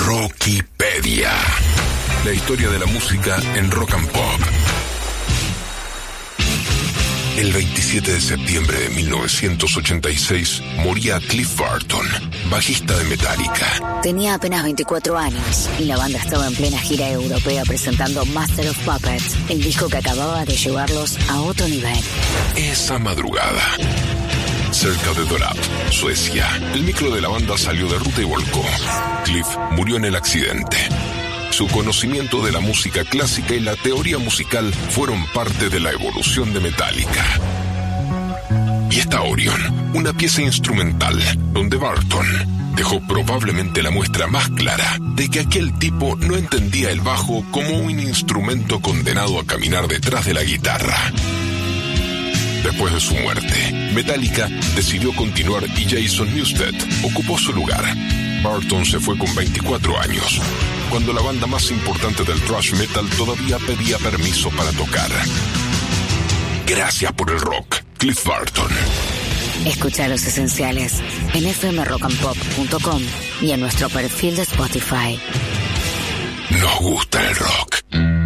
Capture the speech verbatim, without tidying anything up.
Rockipedia. La historia de la música en rock and pop. El veintisiete de septiembre de mil novecientos ochenta y seis moría Cliff Burton, bajista de Metallica. Tenía apenas veinticuatro años y la banda estaba en plena gira europea presentando Master of Puppets, el disco que acababa de llevarlos a otro nivel. Esa madrugada, cerca de Dorap, Suecia, el micro de la banda salió de ruta y volcó. Cliff murió en el accidente. Su conocimiento de la música clásica y la teoría musical fueron parte de la evolución de Metallica. Y está Orion, una pieza instrumental donde Burton dejó probablemente la muestra más clara de que aquel tipo no entendía el bajo como un instrumento condenado a caminar detrás de la guitarra. Después de su muerte, Metallica decidió continuar y Jason Newsted ocupó su lugar. Burton se fue con veinticuatro años, cuando la banda más importante del thrash metal todavía pedía permiso para tocar. Gracias por el rock, Cliff Burton. Escucha Los Esenciales en f m rock and pop punto com y en nuestro perfil de Spotify. Nos gusta el rock.